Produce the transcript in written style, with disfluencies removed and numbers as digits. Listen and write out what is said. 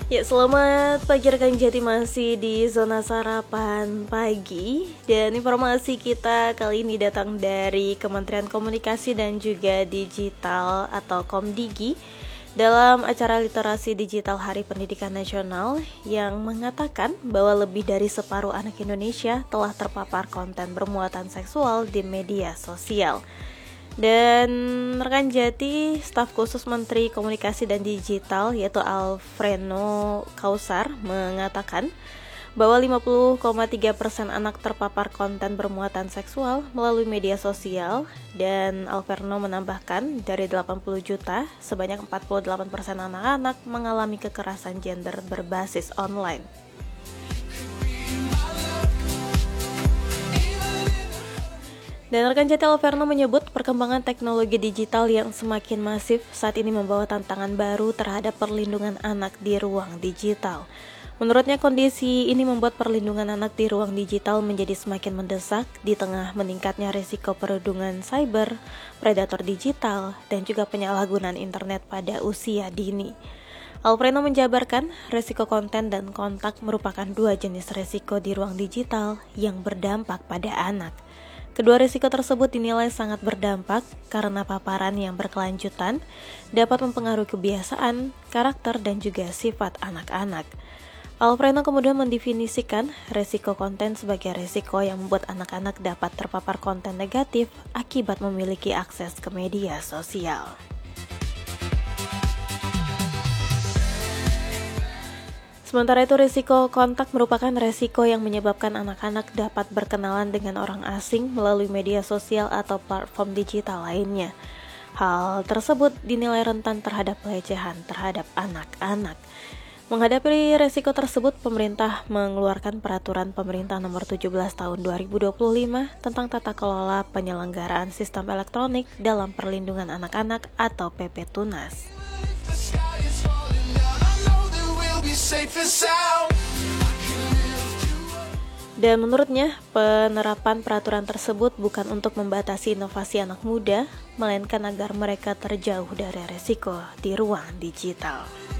Ya, selamat pagi rekan Jati, masih di zona sarapan pagi. Dan informasi kita kali ini datang dari Kementerian Komunikasi dan juga Digital atau Komdigi dalam acara Literasi Digital Hari Pendidikan Nasional yang mengatakan bahwa lebih dari separuh anak Indonesia telah terpapar konten bermuatan seksual di media sosial. Dan rekan Jati, staf khusus Menteri Komunikasi dan Digital yaitu Alfreno Kausar mengatakan bahwa 50,3% anak terpapar konten bermuatan seksual melalui media sosial, dan Alfreno menambahkan dari 80 juta, sebanyak 48% anak-anak mengalami kekerasan gender berbasis online. Dan rekan Jati, Alverno menyebut perkembangan teknologi digital yang semakin masif saat ini membawa tantangan baru terhadap perlindungan anak di ruang digital. Menurutnya, kondisi ini membuat perlindungan anak di ruang digital menjadi semakin mendesak di tengah meningkatnya risiko perundungan cyber, predator digital, dan juga penyalahgunaan internet pada usia dini. Alfreno menjabarkan risiko konten dan kontak merupakan dua jenis risiko di ruang digital yang berdampak pada anak. Kedua risiko tersebut dinilai sangat berdampak karena paparan yang berkelanjutan dapat mempengaruhi kebiasaan, karakter, dan juga sifat anak-anak. Alfreno kemudian mendefinisikan risiko konten sebagai risiko yang membuat anak-anak dapat terpapar konten negatif akibat memiliki akses ke media sosial. Sementara itu, risiko kontak merupakan risiko yang menyebabkan anak-anak dapat berkenalan dengan orang asing melalui media sosial atau platform digital lainnya. Hal tersebut dinilai rentan terhadap pelecehan terhadap anak-anak. Menghadapi risiko tersebut, pemerintah mengeluarkan Peraturan Pemerintah Nomor 17 Tahun 2025 tentang tata kelola penyelenggaraan sistem elektronik dalam perlindungan anak-anak atau PP Tunas. Dan menurutnya, penerapan peraturan tersebut bukan untuk membatasi inovasi anak muda, melainkan agar mereka terjauh dari risiko di ruang digital.